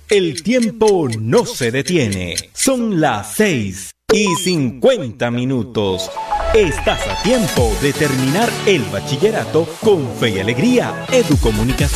El tiempo no se detiene. Son las 6:50. Estás a tiempo de terminar el bachillerato con fe y alegría. Educomunicación.